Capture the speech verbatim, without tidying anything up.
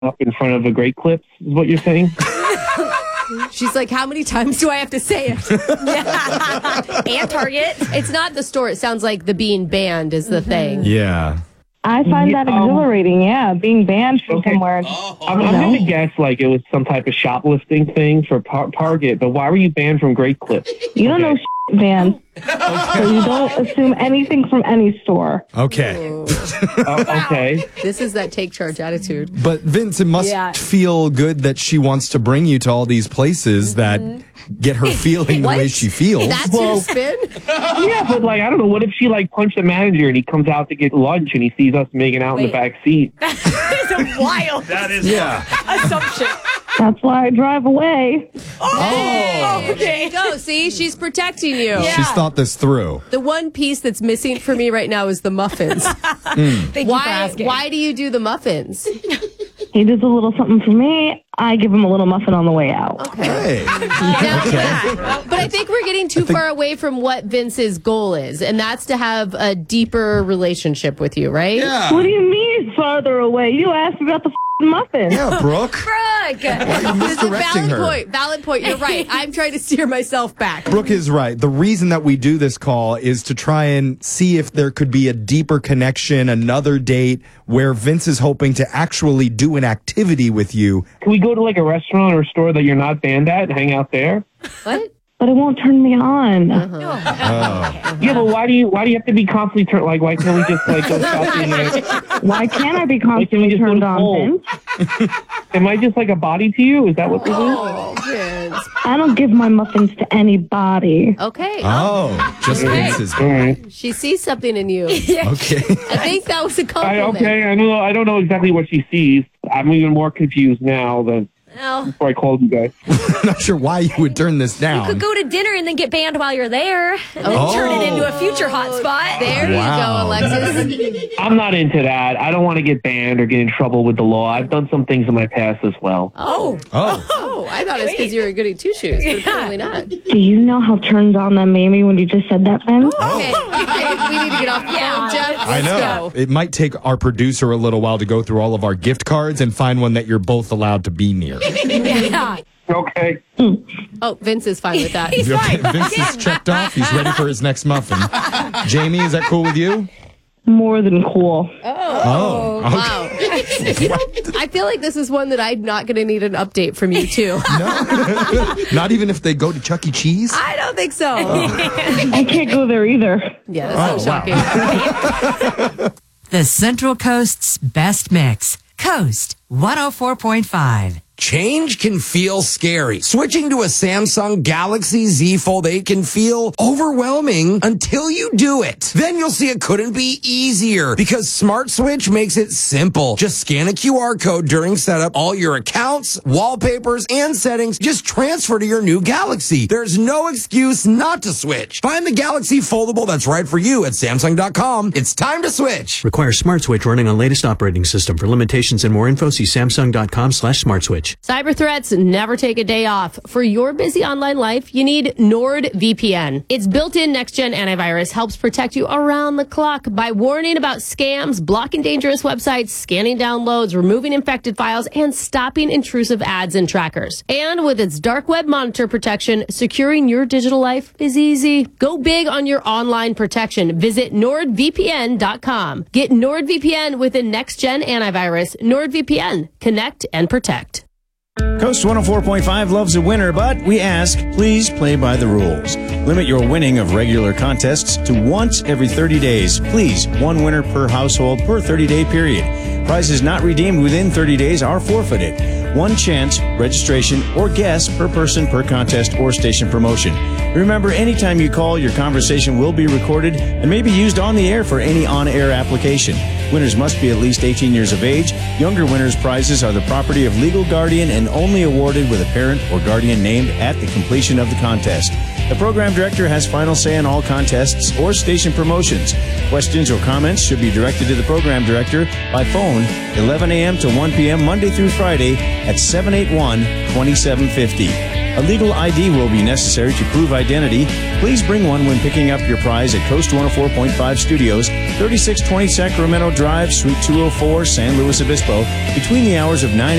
up in front of a Great Clips, is what you're saying? She's like, how many times do I have to say it? Yeah. And Target. It's not the store. It sounds like the being banned is the mm-hmm. thing. Yeah. I find that exhilarating, yeah, being banned from okay. somewhere. Oh, I'm, I'm going to guess like it was some type of shoplifting thing for par- Target, but why were you banned from Great Clips? You don't okay. know shit, Van. Okay. So you don't assume anything from any store. Okay. uh, okay. This is that take charge attitude. But Vince, it must yeah. feel good that she wants to bring you to all these places mm-hmm. that get her feeling the way she feels. That's well, your spin? Yeah, but like, I don't know, what if she like punched the manager and he comes out to get lunch and he sees us making out Wait. in the back seat? That is a wild that is yeah. assumption. That's why I drive away. Oh, oh. okay. There you go. See, she's protecting you. Yeah. She's thought this through. The one piece that's missing for me right now is the muffins. mm. Thank why, you for asking. Why do you do the muffins? He does a little something for me. I give him a little muffin on the way out. Okay. Hey. Now, okay. But I think we're getting too think... far away from what Vince's goal is, and that's to have a deeper relationship with you, right? Yeah. What do you mean farther away? You asked me about the f***ing muffin. Yeah, Brooke. Brooke. Why are you misdirecting valid her? Point. Valid point. You're right. I'm trying to steer myself back. Brooke is right. The reason that we do this call is to try and see if there could be a deeper connection, another date where Vince is hoping to actually do an activity with you. Can we go to like a restaurant or a store that you're not banned at and hang out there? What? But it won't turn me on. Uh-huh. Oh. Yeah, but why do you why do you have to be constantly turned? Like, why can't we just like go shopping? Like, why can't I be constantly turned on? Am I just like a body to you? Is that what this oh, is? Vince. I don't give my muffins to anybody. Okay. Oh, just okay. Vince's. All right. She sees something in you. Okay. I think that was a compliment. I, okay, I know. I don't know exactly what she sees. I'm even more confused now than. Oh. Before I called you guys. I'm not sure why you would turn this down. You could go to dinner and then get banned while you're there, and then oh. turn it into a future hotspot. There wow. you go, Alexis. I'm not into that. I don't want to get banned or get in trouble with the law. I've done some things in my past as well. Oh. Oh. Oh, I thought it's because you were goody two shoes, but yeah. apparently not. Do you know how turned on that made me when you just said that, Ben? Oh. Okay. okay, we need to get off the yeah. phone, Jeff. I know. Go. It might take our producer a little while to go through all of our gift cards and find one that you're both allowed to be near. Yeah. Okay. Oh, Vince is fine with that. He's fine. Vince is checked off. He's ready for his next muffin. Jamie, is that cool with you? More than cool. Oh, oh wow. Okay. I feel like this is one that I'm not going to need an update from you, too. No? Not even if they go to Chuck E. Cheese? I don't think so. Oh. I can't go there either. Yeah, that's oh, so shocking. Wow. The Central Coast's best mix. Coast one oh four point five. Change can feel scary. Switching to a Samsung Galaxy Z Fold eight can feel overwhelming until you do it. Then you'll see it couldn't be easier because Smart Switch makes it simple. Just scan a Q R code during setup. All your accounts, wallpapers, and settings just transfer to your new Galaxy. There's no excuse not to switch. Find the Galaxy Foldable that's right for you at Samsung dot com. It's time to switch. Requires Smart Switch running on latest operating system. For limitations and more info, see Samsung dot com slash Smart Switch. Cyber threats never take a day off. For your busy online life, you need NordVPN. Its built-in next-gen antivirus helps protect you around the clock by warning about scams, blocking dangerous websites, scanning downloads, removing infected files, and stopping intrusive ads and trackers. And with its dark web monitor protection, securing your digital life is easy. Go big on your online protection. Visit Nord V P N dot com. Get NordVPN with a next-gen antivirus. NordVPN. Connect and protect. Coast one oh four point five loves a winner, but we ask, please play by the rules. Limit your winning of regular contests to once every thirty days. Please, one winner per household per thirty-day period. Prizes not redeemed within thirty days are forfeited. One chance, registration, or guess per person per contest or station promotion. Remember, anytime you call, your conversation will be recorded and may be used on the air for any on-air application. Winners must be at least eighteen years of age. Younger winners' prizes are the property of legal guardian and only awarded with a parent or guardian named at the completion of the contest. The program director has final say on all contests or station promotions. Questions or comments should be directed to the program director by phone eleven a.m. to one p.m. Monday through Friday at seven eight one, two seven five zero. A legal I D will be necessary to prove identity. Please bring one when picking up your prize at Coast one oh four point five Studios, thirty-six twenty Sacramento Drive, Suite two oh four, San Luis Obispo, between the hours of nine